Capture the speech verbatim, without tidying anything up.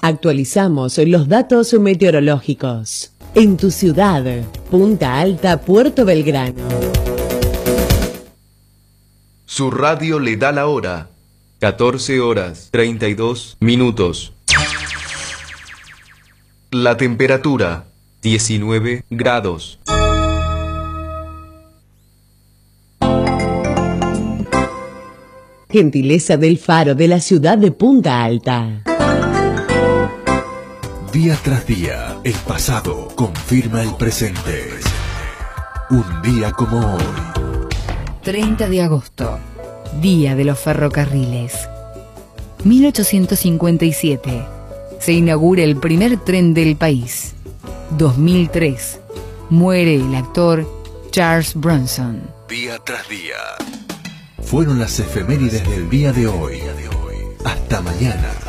Actualizamos los datos meteorológicos. En tu ciudad, Punta Alta, Puerto Belgrano. Su radio le da la hora. catorce horas treinta y dos minutos. La temperatura, diecinueve grados. Gentileza del Faro de la ciudad de Punta Alta. Día tras día, el pasado confirma el presente. Un día como hoy. treinta de agosto, Día de los Ferrocarriles. mil ochocientos cincuenta y siete. Se inaugura el primer tren del país. dos mil tres. Muere el actor Charles Bronson. Día tras día. Fueron las efemérides del día de hoy. Hasta mañana.